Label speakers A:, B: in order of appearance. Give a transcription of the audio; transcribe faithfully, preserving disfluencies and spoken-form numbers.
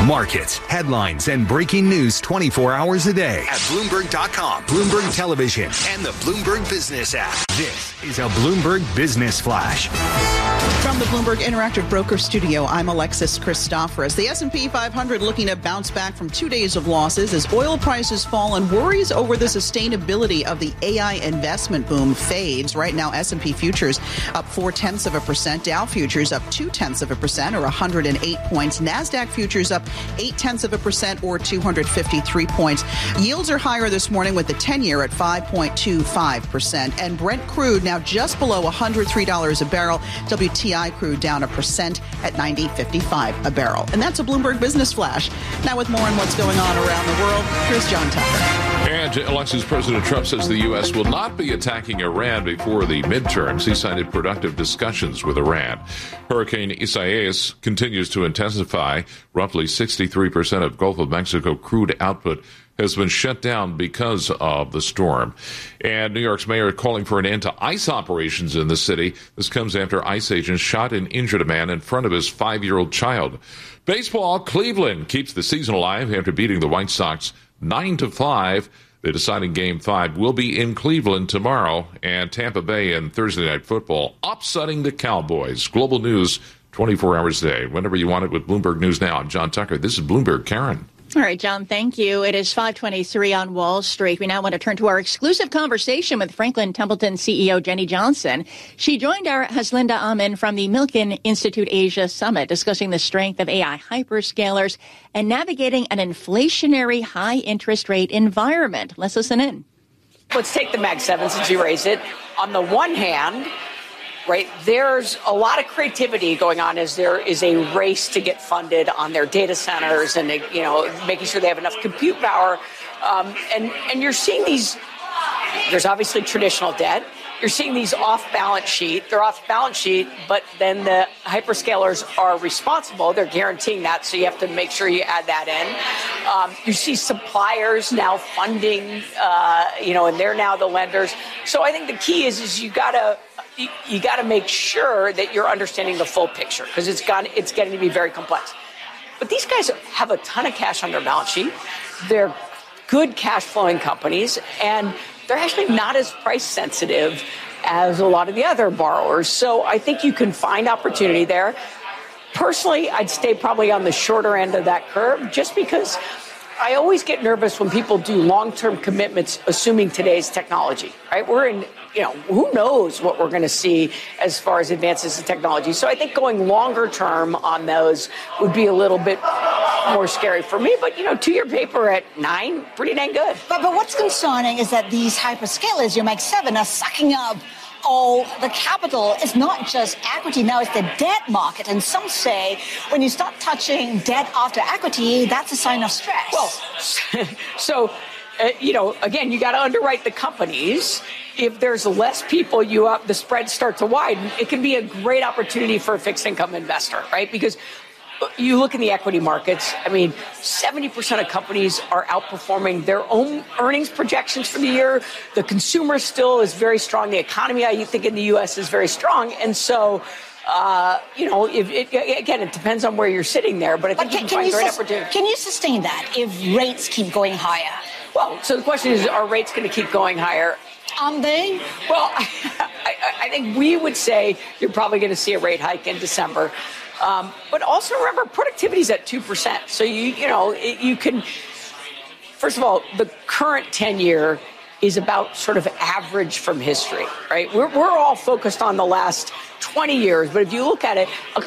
A: Markets, headlines, and breaking news twenty-four hours a day at Bloomberg dot com, Bloomberg Television, and the Bloomberg Business app. This is a Bloomberg Business Flash.
B: From the Bloomberg Interactive Broker Studio, I'm Alexis Christoforous. The S and P five hundred looking to bounce back from two days of losses as oil prices fall and worries over the sustainability of the A I investment boom fades. Right now, S and P futures up four-tenths of a percent. Dow futures up two-tenths of a percent or one hundred eight points. NASDAQ futures up eight-tenths of a percent or two hundred fifty-three points. Yields are higher this morning with the ten-year at five point two five percent. And Brent crude now just below one hundred three dollars a barrel. W T I crude down a percent at ninety fifty-five a barrel. And that's a Bloomberg Business Flash. Now with more on what's going on around the world, here's John Tucker.
C: And Alexis, President Trump says the U S will not be attacking Iran before the midterms. He cited productive discussions with Iran. Hurricane Isaias continues to intensify. Roughly sixty-three percent of Gulf of Mexico crude output has been shut down because of the storm. And New York's mayor calling for an end to ICE operations in the city. This comes after ICE agents shot and injured a man in front of his five-year-old child. Baseball, Cleveland keeps the season alive after beating the White Sox nine to five. The deciding game five will be in Cleveland tomorrow, and Tampa Bay in Thursday Night Football upsetting the Cowboys. Global news twenty-four hours a day. Whenever you want it with Bloomberg News Now. I'm John Tucker. This is Bloomberg. Karen.
D: All right, John, thank you. It is five twenty-three on Wall Street. We now want to turn to our exclusive conversation with Franklin Templeton C E O Jenny Johnson. She joined our Haslinda Amin from the Milken Institute Asia Summit, discussing the strength of A I hyperscalers and navigating an inflationary high interest rate environment. Let's listen in.
E: Let's take the Mag seven since you raised it. On the one hand, right, there's a lot of creativity going on as there is a race to get funded on their data centers and, you know, making sure they have enough compute power. Um, and, and you're seeing these, there's obviously traditional debt. You're seeing these off balance sheet. They're off balance sheet, but then the hyperscalers are responsible. They're guaranteeing that, so you have to make sure you add that in. Um, you see suppliers now funding, uh, you know, and they're now the lenders. So I think the key is, is you got to, You, you got to make sure that you're understanding the full picture because it's got it's getting to be very complex. But these guys have a ton of cash on their balance sheet. They're good cash flowing companies, and they're actually not as price sensitive as a lot of the other borrowers. So I think you can find opportunity there. Personally, I'd stay probably on the shorter end of that curve just because I always get nervous when people do long-term commitments assuming today's technology, right? We're in, you know, who knows what we're going to see as far as advances in technology. So I think going longer term on those would be a little bit more scary for me. But, you know, two-year paper at nine, pretty dang good.
F: But, but what's concerning is that these hyperscalers, your Mag seven, are sucking up all the capital. It's not just equity. Now it's the debt market. And some say when you start touching debt after equity, that's a sign of stress.
E: Well, so, uh, you know, again, you got to underwrite the companies. If there's less people, you up, the spreads start to widen. It can be a great opportunity for a fixed income investor, right? Because you look in the equity markets, I mean, seventy percent of companies are outperforming their own earnings projections for the year. The consumer still is very strong. The economy, I think, in the U S is very strong. And so, uh, you know, if it, again, it depends on where you're sitting there. But I think but can, you can, can find you great sus- opportunity.
F: Can you sustain that if rates keep going higher?
E: Well, so the question is, are rates going to keep going higher?
F: Aren't they?
E: Well, I, I, I think we would say you're probably going to see a rate hike in December. Um, but also remember, productivity is at two percent. So, you you know, it, you can, first of all, the current ten-year is about sort of average from history, right? We're, we're all focused on the last twenty years. But if you look at it, a